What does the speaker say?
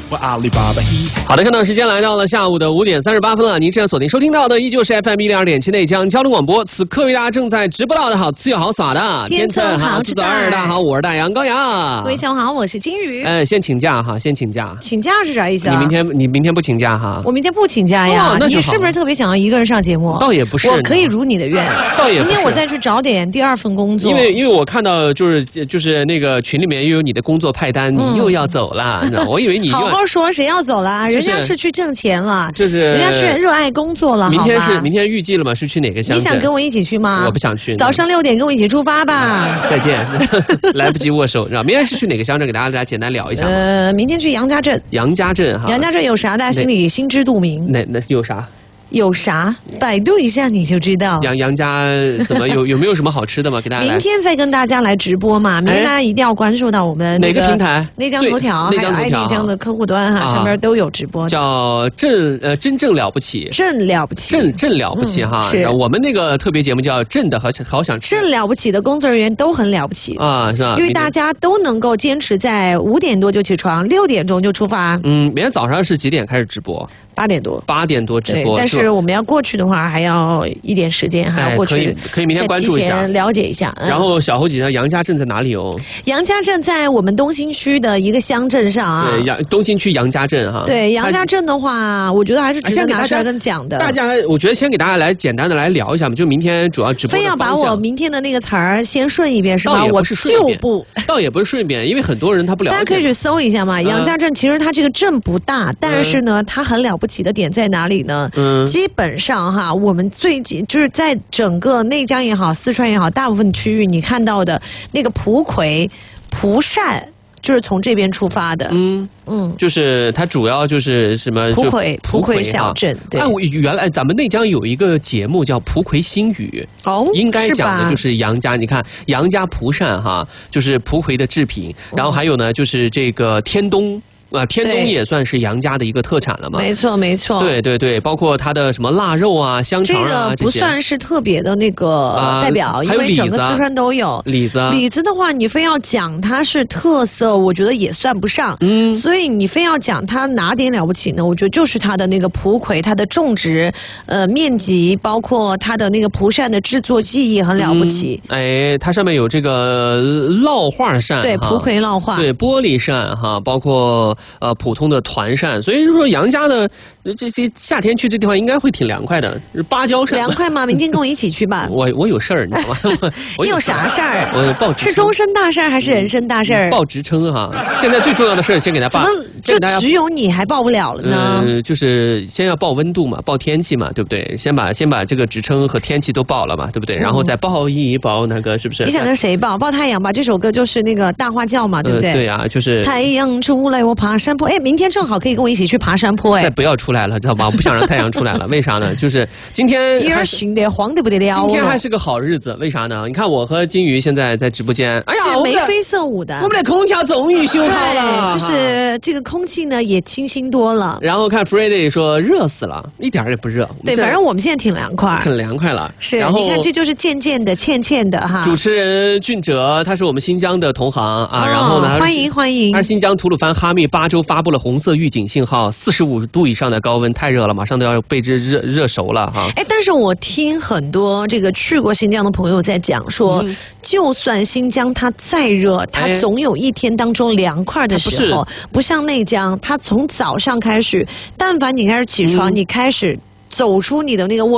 好的，看到时间来到了下午的5点38分了。您现在锁定收听到的依旧是 FM102.7内江交通广播。此刻为大家正在直播到的好自由好耍的天策好制作2，大家好，我是大杨高阳。 各位下午好，我是金鱼。 先请假哈，先请假。 请假是啥意思啊？ 你明天不请假哈？ 我明天不请假呀。你是不是特别想要一个人上节目？ 倒也不是， 我可以如你的愿。 倒也不是。 明天我再去找点第2份工作。 因为我看到就是那个群里面又有你的工作派单，你又要走了，我以为你好好说，谁要走了？人家是去挣钱了，人家是热爱工作了。 明天预计了吗？是去哪个乡镇？ 你想跟我一起去吗？ 我不想去。 早上6点跟我一起出发吧。 再见，来不及握手。明天是去哪个乡镇？给大家来简单聊一下。 明天去杨家镇。 杨家镇哈， 杨家镇有啥？大家心里心知肚明。 那有啥？ 有啥？百度一下你就知道。 杨家怎么有没有什么好吃的吗？给大家来。 明天再跟大家来直播嘛，明天大家一定要关注到我们哪个平台？ 内江头条，还有爱内江的客户端哈，上面都有直播。 叫真正了不起， 真了不起， 真了不起哈！ 是我们那个特别节目叫真的好想吃。 真了不起的工作人员都很了不起啊，是吧？ 因为大家都能够坚持在5点多就起床，6点钟就出发。 明天早上是几点开始直播 ？8点多。 8点多直播， 但是我们要过去的话，还要一点时间，还要过去。 可以明天关注一下， 了解一下。 然后小侯姐姐，杨家镇在哪里哦？ 杨家镇在我们东兴区的一个乡镇上啊。 对，东兴区杨家镇哈。 对，杨家镇的话，我觉得还是值得拿出来跟讲的。 大家，我觉得先给大家来简单的来聊一下嘛，就明天主要直播的方向。 非要把我明天的那个词儿先顺一遍是吧？ 倒也不是顺便，因为很多人他不了解。 大家可以去搜一下嘛。杨家镇其实它这个镇不大，但是呢，它很了不起的点在哪里呢？基本上哈，我们最近就是在整个内江也好，四川也好，大部分区域你看到的那个蒲葵、蒲扇，就是从这边出发的。 就是它主要就是什么蒲葵小镇。对， 原来咱们内江有一个节目叫《蒲葵新语》应该讲的就是杨家。你看杨家蒲扇哈，就是蒲葵的制品，然后还有呢，就是这个天冬。天冬也算是杨家的一个特产了嘛？ 没错，没错。 对，包括它的什么腊肉啊、香肠啊， 这个不算是特别的那个代表，因为整个四川都有。李子的话，你非要讲它是特色，我觉得也算不上。所以你非要讲它哪点了不起呢？我觉得就是它的那个蒲葵，它的种植面积，包括它的那个蒲扇的制作技艺很了不起。 它上面有这个烙画扇， 对，蒲葵烙画， 对，玻璃扇哈，包括。普通的团扇，所以说杨家的这夏天去这地方应该会挺凉快的。芭蕉扇凉快吗？明天跟我一起去吧。 我有事儿，你知道吗？ 你有啥事儿？ 我报职是终身大事还是人生大事？ 报职称哈。现在最重要的事儿先给大家报。 怎么就只有你还报不了了呢？ 就是先要报温度嘛，报天气嘛，对不对？先把这个职称和天气都报了嘛，对不对？然后再报一报那个是不是？ 你想跟谁报？报太阳吧。这首歌就是那个大花轿嘛，对不对？ 对啊，就是太阳出来我爬山坡。明天正好可以跟我一起去爬山坡。 再不要出来了，知道吗？我不想让太阳出来了。为啥呢？就是今天行的黄的不得了。 今天还是个好日子，为啥呢？你看我和金鱼现在在直播间，哎呀， 是眉飞色舞的。 我们的空调终于修好了， 就是这个空气呢也清新多了。 然后看 Friday 说热死了，一点也不热。 对，反正我们现在挺凉快， 很凉快了。 是，你看这就是渐渐的、欠的哈。 主持人俊哲，他是我们新疆的同行啊。然后呢， 欢迎。 而新疆吐鲁番哈密8州发布了红色预警信号，45度以上的高温，太热了，马上都要被这热熟了哈。 但是我听很多这个去过新疆的朋友在讲说，就算新疆它再热，它总有一天当中凉快的时候，不像内江，它从早上开始，但凡你开始起床，你开始走出你的那个卧